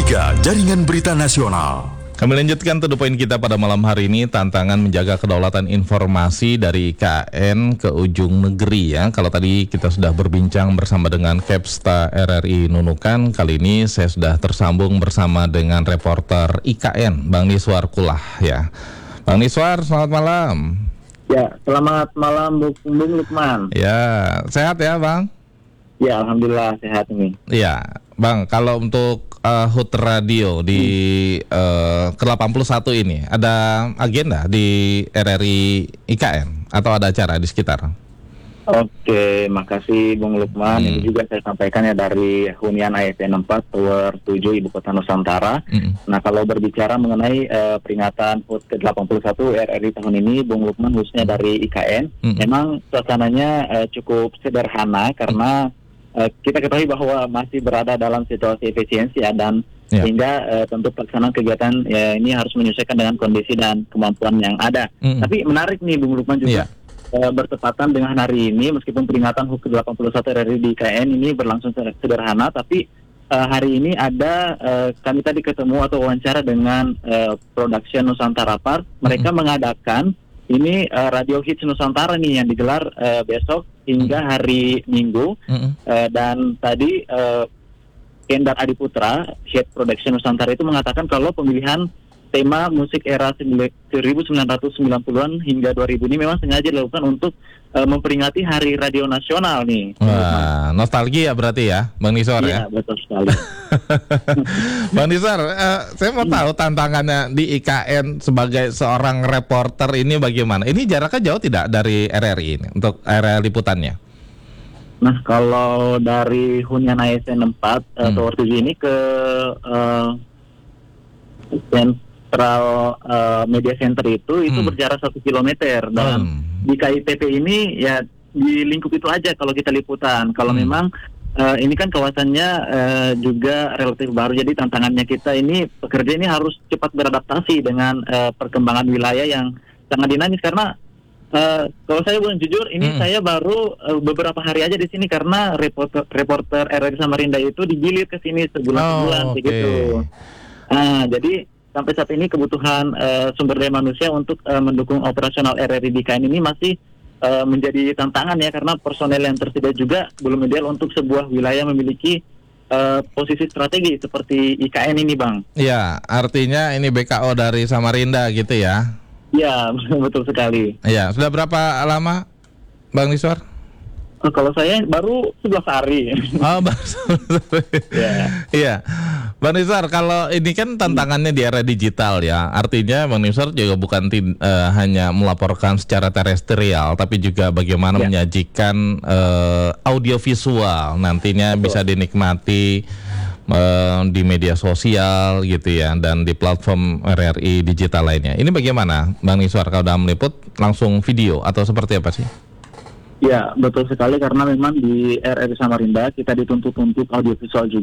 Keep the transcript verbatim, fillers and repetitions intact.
tiga Jaringan Berita Nasional. Kami lanjutkan to the point kita pada malam hari ini, tantangan menjaga kedaulatan informasi dari I K N ke ujung negeri ya. Kalau tadi kita sudah berbincang bersama dengan Kepsta R R I Nunukan, kali ini saya sudah tersambung bersama dengan reporter I K N, Bang Niswar Kulah ya. Bang Niswar, selamat malam. Ya, selamat malam Bung Lukman. Ya, sehat ya Bang? Ya, alhamdulillah sehat ini. Iya, Bang, kalau untuk uh, H U T Radio di uh, ke delapan puluh satu ini ada agenda di R R I I K N atau ada acara di sekitar? Oke, makasih Bung Lukman. Hmm. Ini juga saya sampaikan ya dari hunian A S N empat Tower tujuh Ibu Kota Nusantara. Hmm. Nah, kalau berbicara mengenai uh, peringatan H U T ke delapan puluh satu R R I tahun ini, Bung Lukman, khususnya dari I K N, Hmm. memang suasananya uh, cukup sederhana karena Uh, kita ketahui bahwa masih berada dalam situasi efisiensi ya, dan Ya. sehingga uh, tentu pelaksanaan kegiatan ya, ini harus menyesuaikan dengan kondisi dan kemampuan yang ada. Mm. Tapi menarik nih Bung Lukman juga, Ya. uh, bertepatan dengan hari ini, meskipun peringatan H U T ke delapan puluh satu R R I di I K N ini berlangsung sederhana, tapi uh, hari ini ada uh, kami tadi ketemu atau wawancara dengan uh, Production Nusantara Park. Mereka Mm-hmm. mengadakan ini uh, Radio Hits Nusantara nih yang digelar uh, besok hingga hari Minggu. Mm-hmm. Uh, dan tadi uh, Kendar Adiputra, Head Production Nusantara itu mengatakan kalau pemilihan tema musik era seribu sembilan ratus sembilan puluhan hingga dua ribu ini memang sengaja dilakukan untuk uh, memperingati Hari Radio Nasional nih. Wah, nostalgia berarti ya, Bang Niswar ya? Iya, betul sekali. Bang Niswar, uh, saya mau tahu tantangannya di I K N sebagai seorang reporter ini bagaimana? Ini jaraknya jauh tidak dari R R I ini untuk area liputannya? Nah, kalau dari hunian A S N empat uh, Hmm. Tower tujuh ini ke uh, Central uh, Media Center itu itu Hmm. berjarak satu kilometer, dan Hmm. di K I P P ini ya di lingkup itu aja kalau kita liputan. Kalau Hmm. memang uh, ini kan kawasannya uh, juga relatif baru, jadi tantangannya kita ini pekerja ini harus cepat beradaptasi dengan uh, perkembangan wilayah yang sangat dinamis. Karena Uh, kalau saya boleh jujur, ini Hmm. saya baru uh, beberapa hari aja di sini karena reporter reporter R R I Samarinda itu digilir ke sini sebulan Oh, sebulan oke. begitu. Nah, jadi sampai saat ini kebutuhan uh, sumber daya manusia untuk uh, mendukung operasional R R I di I K N ini masih uh, menjadi tantangan ya, karena personel yang tersedia juga belum ideal untuk sebuah wilayah memiliki uh, posisi strategi seperti I K N ini, Bang. Iya, artinya ini B K O dari Samarinda gitu ya? Ya, betul sekali. Iya, sudah berapa lama, Bang Niswar? Oh, kalau saya baru sebelas hari. Oh, baru Ya. Iya, Bang Niswar, kalau ini kan tantangannya di era digital ya, artinya Bang Niswar juga bukan tin- eh, hanya melaporkan secara terestrial, tapi juga bagaimana Ya. menyajikan eh, audiovisual nantinya Betul. bisa dinikmati eh, di media sosial gitu ya, dan di platform R R I digital lainnya. Ini bagaimana, Bang Niswar, kalau dalam meliput langsung video atau seperti apa sih? Ya, betul sekali, karena memang di R R I Samarinda kita dituntut untuk audiovisual juga.